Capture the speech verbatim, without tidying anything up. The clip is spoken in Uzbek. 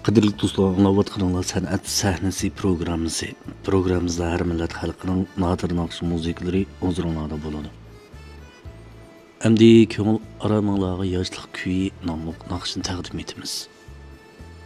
Qadrli do'stlar, anlayotganlar san'at sahnasi programmasi. Programmamizda har millat xalqining nodir naqsh musiqalari o'zinglarda bo'ladi. Endi ko'ngil aramanglarga yoshlik kuyi nomli naqshni taqdim etamiz.